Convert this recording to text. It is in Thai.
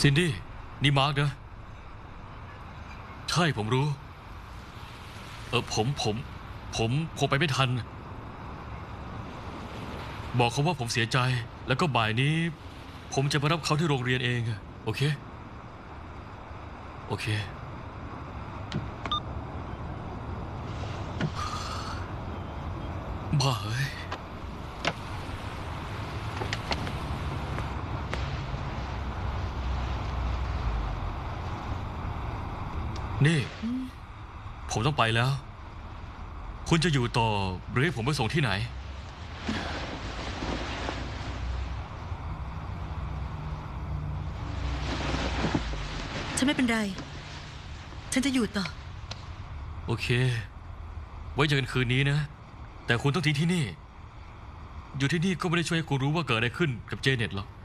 ซินดี้นี่มาร์กนะใช่ผมรู้ผมไปไม่ทันบอกเขาว่าผมเสียใจแล้วก็บ่ายนี้ผมจะมารับเขาที่โรงเรียนเองโอเคโอเคบ้าเอ้ยนี่ผมต้องไปแล้วคุณจะอยู่ต่อหรือให้ผมไปส่งที่ไหนฉันไม่เป็นไรฉันจะอยู่ต่อโอเคไว้เจอกันคืนนี้นะแต่คุณต้องทิ้งที่นี่อยู่ที่นี่ก็ไม่ได้ช่วยให้คุณรู้ว่าเกิดอะไรขึ้นกับเจเน็ตหรอก